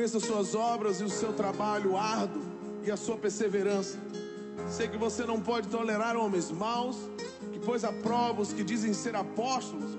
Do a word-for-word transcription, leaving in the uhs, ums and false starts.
Conheço as suas obras e o seu trabalho árduo e a sua perseverança. Sei que você não pode tolerar homens maus, que pôs à prova os que dizem ser apóstolos,